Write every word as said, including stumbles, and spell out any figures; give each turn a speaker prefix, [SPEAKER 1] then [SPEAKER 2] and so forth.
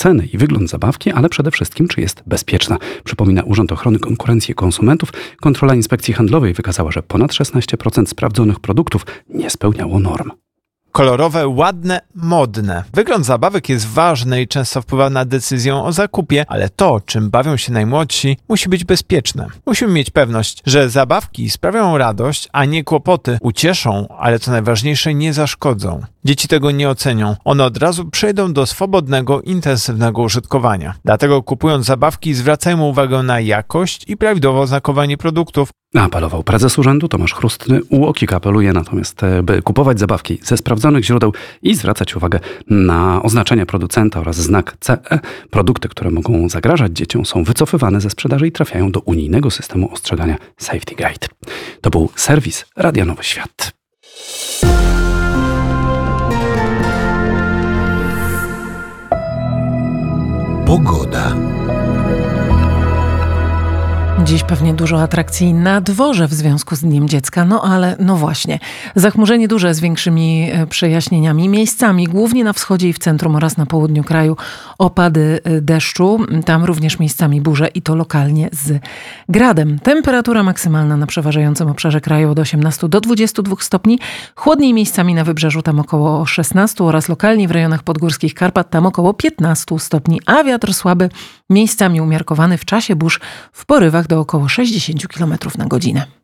[SPEAKER 1] ceny i wygląd zabawki, ale przede wszystkim, czy jest bezpieczna. Przypomina Urząd Ochrony Konkurencji i Konsumentów, kontrola Inspekcji Handlowej wykazała, że ponad szesnaście procent sprawdzonych produktów nie spełniało norm.
[SPEAKER 2] Kolorowe, ładne, modne. Wygląd zabawek jest ważny i często wpływa na decyzję o zakupie, ale to, czym bawią się najmłodsi, musi być bezpieczne. Musimy mieć pewność, że zabawki sprawiają radość, a nie kłopoty. Ucieszą, ale co najważniejsze, nie zaszkodzą. Dzieci tego nie ocenią. One od razu przejdą do swobodnego, intensywnego użytkowania. Dlatego kupując zabawki zwracajmy uwagę na jakość i prawidłowe oznakowanie produktów.
[SPEAKER 1] Apelował prezes urzędu Tomasz Chrustny. U O K I K apeluje natomiast, by kupować zabawki ze sprawdzonych źródeł i zwracać uwagę na oznaczenie producenta oraz znak C E. Produkty, które mogą zagrażać dzieciom, są wycofywane ze sprzedaży i trafiają do unijnego systemu ostrzegania Safety Guide. To był serwis Radia Nowy Świat.
[SPEAKER 3] Pogoda.
[SPEAKER 4] Dziś pewnie dużo atrakcji na dworze w związku z Dniem Dziecka, no ale no właśnie. Zachmurzenie duże z większymi przejaśnieniami, miejscami, głównie na wschodzie i w centrum oraz na południu kraju opady deszczu. Tam również miejscami burze i to lokalnie z gradem. Temperatura maksymalna na przeważającym obszarze kraju od osiemnastu do dwudziestu dwóch stopni. Chłodniej miejscami na wybrzeżu tam około szesnastu oraz lokalnie w rejonach podgórskich Karpat tam około piętnastu stopni, a wiatr słaby miejscami umiarkowany w czasie burz w porywach do około sześćdziesięciu kilometrów na godzinę.